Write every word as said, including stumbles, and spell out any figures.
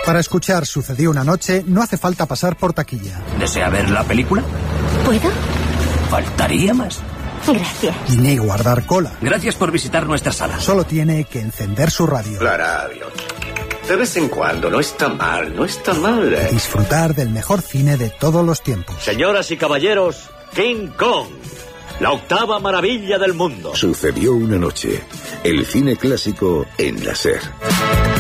Para escuchar Sucedió una noche, no hace falta pasar por taquilla. ¿Desea ver la película? ¿Puedo? Faltaría más. Gracias. Y ni guardar cola. Gracias por visitar nuestra sala. Solo tiene que encender su radio. La radio. De vez en cuando, no está mal, no está mal. Y disfrutar del mejor cine de todos los tiempos. Señoras y caballeros, King Kong. La octava maravilla del mundo. Sucedió una noche. El cine clásico en la SER.